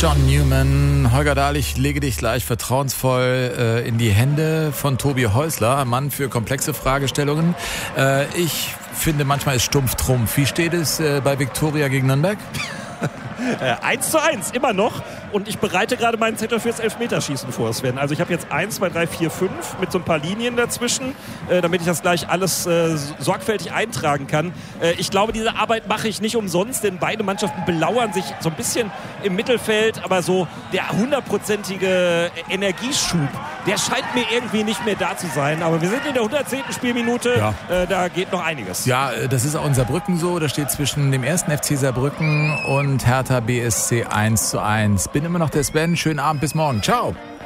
John Newman. Holger Dahl, ich lege dich gleich vertrauensvoll in die Hände von Tobi Häusler, ein Mann für komplexe Fragestellungen. Ich finde, manchmal ist Stumpf Trumpf. Wie steht es bei Viktoria gegen Nürnberg? 1:1, immer noch. Und ich bereite gerade meinen Zettel fürs Elfmeterschießen vor, Sven. Also ich habe jetzt 1, 2, 3, 4, 5 mit so ein paar Linien dazwischen, damit ich das gleich alles sorgfältig eintragen kann. Ich glaube, diese Arbeit mache ich nicht umsonst, denn beide Mannschaften belauern sich so ein bisschen im Mittelfeld. Aber so der 100%ige Energieschub, der scheint mir irgendwie nicht mehr da zu sein. Aber wir sind in der 110. Spielminute, ja. Da geht noch einiges. Ja, das ist auch in Saarbrücken so. Da steht zwischen dem 1. FC Saarbrücken und Hertha BSC 1:1. Bin immer noch der Sven. Schönen Abend, bis morgen. Ciao.